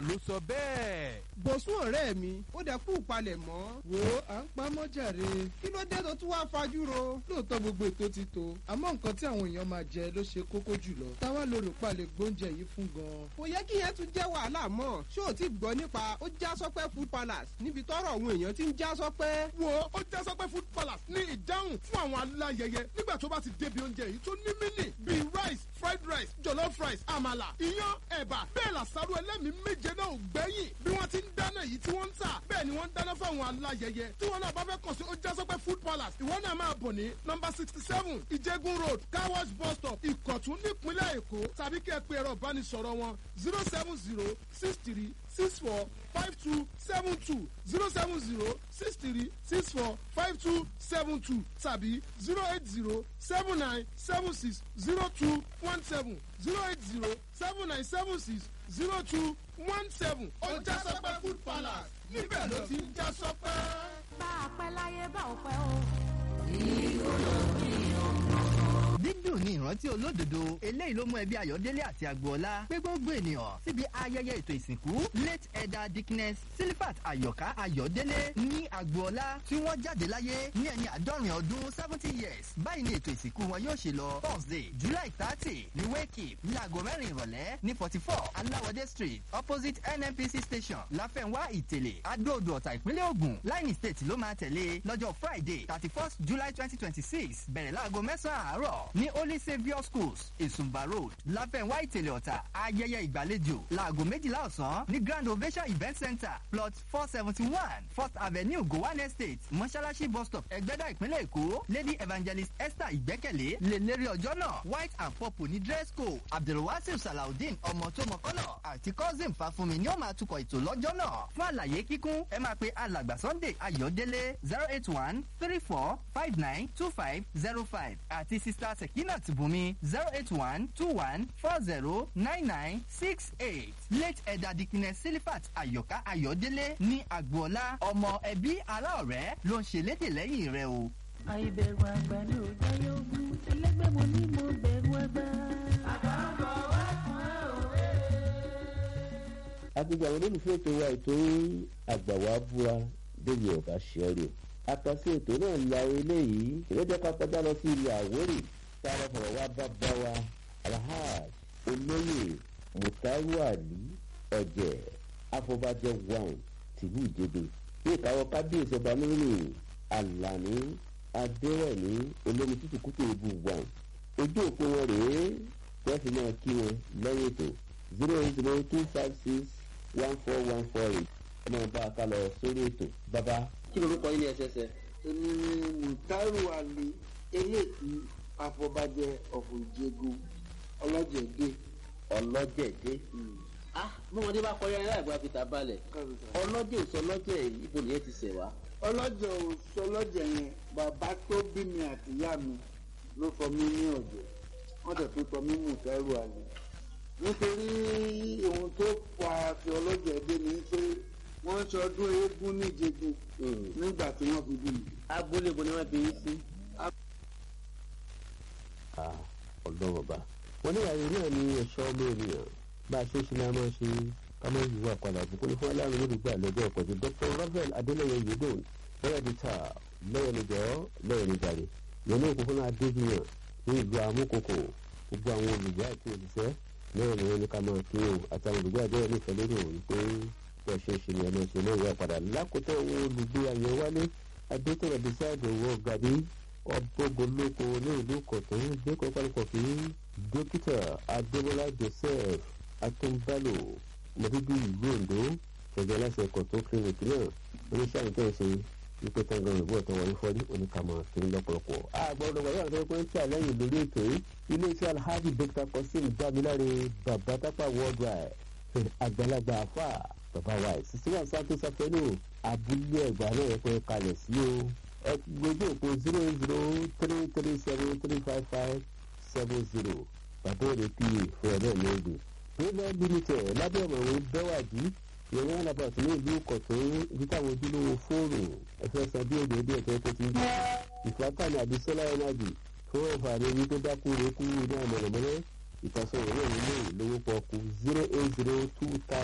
ló sọ bẹ́ẹ̀. bọ̀sùn ọ̀rẹ́ mi ó dẹ̀ kú palẹ̀ mọ́. wo à ń pa mọ́jàre. kí ló dé tó tún wá fajúro. lóòótọ́ gbogbo ètò ti tó àmọ́ nǹkan tí àwọn èèyàn máa jẹ ló ṣe kókó jùlọ. táwa ló rò palẹ̀ gbóúnjẹ yìí fún gan-an. kò yẹ kí yẹn tún jẹ́ wàhálà mọ́. ṣé o ti gbọ́ nípa ó já sọ́pẹ́ food palace níbi tọ́rọ̀ àwọn èèyàn ti ń já sọ́pẹ́. wo ó já sọ́pẹ́ food palace ní ìdáhùn fún àwọn aláyẹyẹ nígbà tó bá ti débi oúnjẹ yìí tó ní mínì bíi rice fried rice jollof rice àmàlà iyán ẹ̀bà bẹ́ẹ̀ làṣàrò ẹlẹ́mìí méje náà ò gbẹ́yìn bí wọ́n ti ń dáná yìí tí wọ́n ń tà bẹ́ẹ̀ ni wọ́n ń dáná fáwọn aláyẹyẹ tí wọ́n náà bá fẹ́ kàn sí ó já sọ́pẹ́ food palace ìwọ náà máa bọ̀ ní nọ́mbà 67 ìjẹ́gun road car wash bus stop ìkọ̀tún nípínlẹ̀ èkó tàbí kí ẹ pe ẹ̀rọ ìbánisọ̀rọ̀ wọn 07063645272 07063645272 tàbí 08079760217 08079760217 ó já sọ́pẹ́ food palace níbẹ̀ ló ti ń já sọ́pẹ́. bá a pẹ́ láyé bá ò pẹ́ o. dídùn ní ìrántí olódodo eléyìí ló mú ẹbí ayọ̀délé àti agboola pé gbogbo ènìyàn síbi ayẹyẹ ètò ìsìnkú late elder dickness silifat ayọ̀ká ayọ̀délé ní agboola tí wọ́n jáde láyé ní ẹni àádọ́rin ọdún 70 years báyìí ni ètò ìsìnkú wọn yóò ṣe lọ thursday july 30 ní wake ní aago 4 ìrọ̀lẹ́ ní 44 aláwọ̀dé street opposite nnpc station láfẹ̀nwá ìtẹ̀lẹ̀ adó-odò ọ̀tà ìpínlẹ̀ ògùn line state ló máa tẹ̀lé lọ́jọ́ friday 31st july 2026 bẹ̀rẹ̀ láago 9 àárọ̀ ní holy saviour schools ìsùnbà road láfẹ̀nwá ìtẹ̀lẹ̀ ọ̀tà ayẹyẹ ìgbàlejò láago 12 ọ̀sán ní grand ovation event center plot 471 first avenue gowan estate mọ́ṣáláṣí bus stop ẹgbẹ́dá ìpínlẹ̀ èkó lady evangelist esther ìgbẹ́kẹ̀lé lè lérí ọjọ́ náà white and purple ní dress code abdulwasir salaudeen ọmọ tó mọ̀kọ́nà àti cousin fàfúnmi ni ó máa tukọ̀ ètò lọ́jọ́ náà fún àlàyé kíkún ẹ máa pe alàgbà sunday ayọ̀délé 08134592505 àti sister sekinat bùnmi 08121409968 late elder dickness silifat ayọ̀ká ayọ̀délé ní agboola ọmọ ẹbí ará ọ̀rẹ́ ló ń ṣe lédè lẹ́yìn rẹ o. àìbẹ̀rù àgbà ni ò jẹ́ yógún ẹlẹ́gbẹ́ mo ní mo bẹ̀rù àgbà. àgbà ń bọ̀ wá fún ẹ òwe. agbègbè àwọn olólùfẹ́ ètò wa ètò àgbàwá búra débi ọ̀gá ṣẹ́rì àkàsí ètò náà la eléyìí ìrẹ́jọ́ ká kọjá lọ sí ilé àwórì tára fọ̀rọ̀ wá bá wa alhaj olóyè mutairu ali ọ̀jẹ̀ afọbajẹ wine tìlú ìjẹ̀bẹ̀ ní ìkáwọ́ kábíyèsí ọba lórí alani adéwẹ̀ní olómi tútù kútó ìbú wine ojú òpó wọn rèé wọ́n fi náà kí wọn lẹ́yìn ètò 08025614148 ọmọ ọba àkàlọ sórí ètò bàbá kí lorúkọ ilé ẹsẹsẹ. èmi ni mutairu ali eléèkì afọbajẹ ọ̀fọ̀ ìjẹgun ọlọ́jẹ̀dẹ́. ọlọ́jẹ̀dẹ́ bọ́mọdé bá kọjá ẹ̀rọ àgbà fìtà balẹ̀ ọlọ́jẹ̀ òsọlọ́jẹ̀ ibo nìyẹn ti sẹ̀ wá. ọlọ́jẹ̀ òsọlọ́jẹ̀ yẹn bàbá tó bí mi àtìyá mi ló fọ mí ní ọ̀jẹ̀ wọ́n tẹ̀ tó tọ́ mí mutairu ali nítorí ohun tó fa fi ọlọ́jẹ̀ dé ni pé wọ́n ń ṣọdún eégún níjẹ̀gun nígbà tí wọ́n fi bí mi. abúlé bo ni wọ́n fi yín sí. ọlọ́wọ́ba wọn ní ààrẹ náà ní ẹ̀ṣọ́ olóòrìyàn bá a ṣe é ṣe ní a máa ṣe ká máa yí wà padà fún kólé fún aláàrùn olùgbà lọ́jọ́ ìpọ̀jù dr ravel adélẹ́yẹ yìí lọ́yẹ̀ dìtà lọ́yẹ̀ níjọ́ lọ́yẹ̀ níjàre yẹn ní òkúnkún adébíyàn ní ìlú amúkòkò gbogbo àwọn olùgbé àti òṣìṣẹ́ lọ́yẹ̀ ni wọ́n ní ká máa kí o àti àwọn olùgbé àjọyọ̀ ní ìfẹ́ lórí òun pé bẹ́ẹ̀ ṣe é ṣe ní ẹ̀mọ́ ṣe lọ́yẹ̀ wà padà lákòótọ́ àwọn olùgbé àyẹ̀wálé adétọ̀rọ̀ dísáàdì owó gàdí ọgbọgọlọkọ ní ìlú kọtún gbẹkọ pálípọ kí dókítà adébọlá joseph akínbálò mọbíbí ìlú ondo ẹgbẹ aláṣẹ kọtún clinic náà oníṣẹ àyíká ẹsẹ wípé tangan ìbú ọtọ wọlé fọdí oníkàmọ kiri lọpọlọpọ. àgbọdọ wáyé àwọn tó ń tí àlẹyìn lórí ètò yìí iléeṣẹ́ alhaji dr kosim damilare babatapa worldwide àgbàlagbà afa baba wa sísíwá santos afẹnú abúlé ẹgbàá náà yẹ pé kalẹ̀ sí o. gbogbo òpó 00333535570 bàbá òde pa fún ẹ̀rọ ìlẹ́gbẹ̀ẹ́. River Limited lábẹ́ ọ̀mọ̀wé bẹ́wàdí ìrìn àlàbà tó ní ìlú kọ̀tún ibi táwọn ojúlówó fóònù ẹ̀fẹ́ san bí èdè èdè ẹ̀tọ́ tó ti ń bọ̀. ìfàkànnì àdìsọ́lá ẹ̀nàjì fún ọ̀fààní omi tó dákú rekú ní àmọ̀lẹ̀mọ́lẹ́ ìtàsọ̀rọ̀ náà nílé ìlówó pọ̀kú 08020